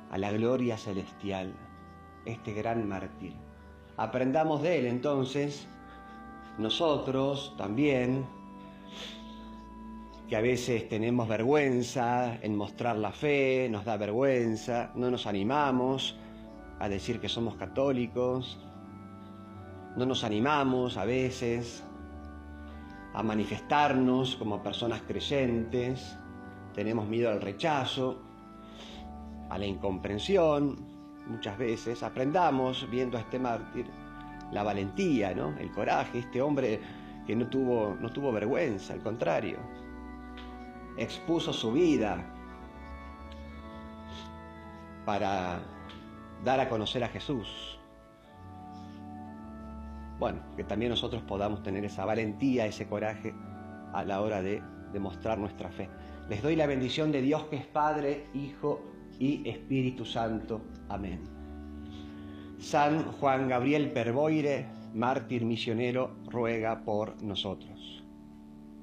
a la gloria celestial, este gran mártir. Aprendamos de él entonces, nosotros también, que a veces tenemos vergüenza en mostrar la fe, nos da vergüenza, no nos animamos a decir que somos católicos, no nos animamos a veces a manifestarnos como personas creyentes, tenemos miedo al rechazo, a la incomprensión. Muchas veces aprendamos viendo a este mártir la valentía, ¿no? El coraje, este hombre que no tuvo vergüenza, al contrario, expuso su vida para dar a conocer a Jesús. Bueno, que también nosotros podamos tener esa valentía, ese coraje a la hora de demostrar nuestra fe. Les doy la bendición de Dios, que es Padre, Hijo y Espíritu Santo. Amén. San Juan Gabriel Perboire, mártir misionero, ruega por nosotros.